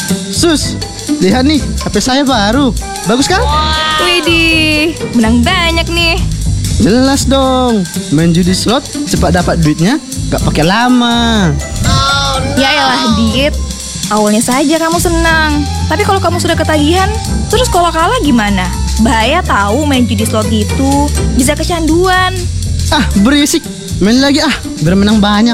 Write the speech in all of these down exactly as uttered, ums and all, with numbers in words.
Sus, lihat nih, H P saya baru. Bagus kan? Widih, menang banyak nih. Jelas dong. Main judi slot cepat dapat duitnya, gak pakai lama. Ya elah, Dit. Awalnya saja kamu senang. Tapi kalau kamu sudah ketagihan, terus kalau kalah gimana? Bahaya tahu main judi slot itu. Bisa kecanduan. Ah, berisik. Main lagi ah, biar menang banyak.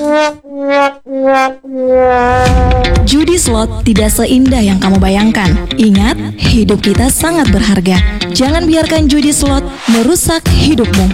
Judi slot tidak seindah yang kamu bayangkan. Ingat, hidup kita sangat berharga. Jangan biarkan judi slot merusak hidupmu.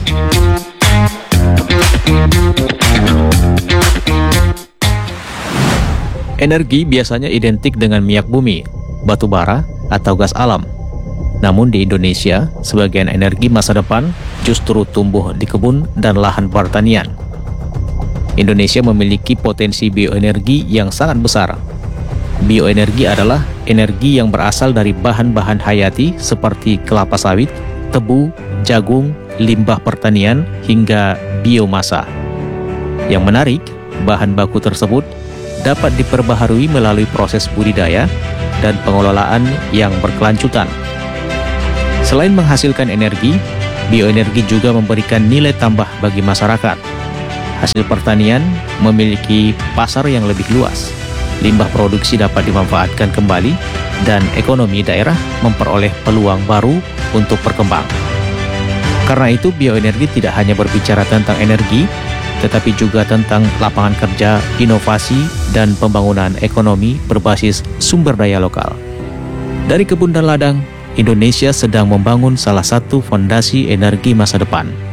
Energi biasanya identik dengan minyak bumi, batu bara, atau gas alam. Namun di Indonesia, sebagian energi masa depan justru tumbuh di kebun dan lahan pertanian. Indonesia memiliki potensi bioenergi yang sangat besar. Bioenergi adalah energi yang berasal dari bahan-bahan hayati seperti kelapa sawit, tebu, jagung, limbah pertanian, hingga biomasa. Yang menarik, bahan baku tersebut dapat diperbaharui melalui proses budidaya dan pengelolaan yang berkelanjutan. Selain menghasilkan energi, bioenergi juga memberikan nilai tambah bagi masyarakat. Hasil pertanian memiliki pasar yang lebih luas. Limbah produksi dapat dimanfaatkan kembali dan ekonomi daerah memperoleh peluang baru untuk berkembang. Karena itu, bioenergi tidak hanya berbicara tentang energi, tetapi juga tentang lapangan kerja, inovasi, dan pembangunan ekonomi berbasis sumber daya lokal. Dari kebun dan ladang, Indonesia sedang membangun salah satu fondasi energi masa depan.